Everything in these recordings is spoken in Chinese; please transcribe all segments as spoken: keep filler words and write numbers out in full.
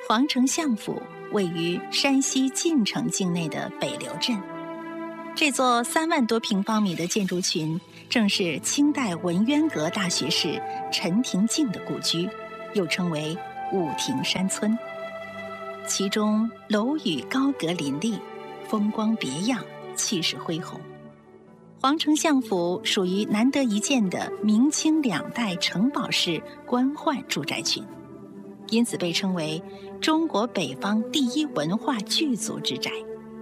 皇城相府位于山西晋城境内的北刘镇，这座三万多平方米的建筑群，正是清代文渊阁大学士陈廷敬的故居，又称为五亭山村。其中楼宇高阁林立，风光别样，气势恢宏。皇城相府属于难得一见的明清两代城堡式官宦住宅群，因此被称为中国北方第一文化巨族之宅。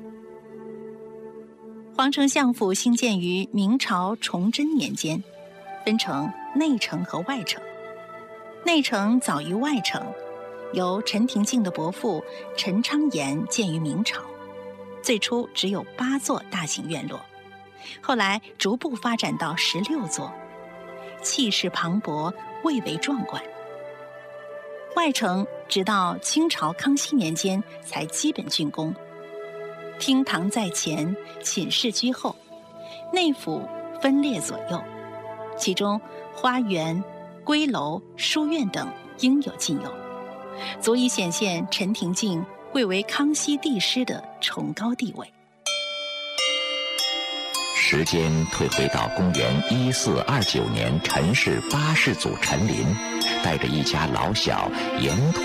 皇城相府兴建于明朝崇祯年间，分成内城和外城。内城早于外城，由陈廷敬的伯父陈昌言建于明朝，最初只有八座大型院落，后来逐步发展到十六座，气势磅礴，蔚为壮观。外城直到清朝康熙年间才基本竣工，厅堂在前，寝室居后，内府分列左右，其中花园、闺楼、书院等应有尽有，足以显现陈廷敬贵为康熙帝师的崇高地位。 时间退回到公元一四二九年，陈氏八世祖陈琳带着一家老小沿途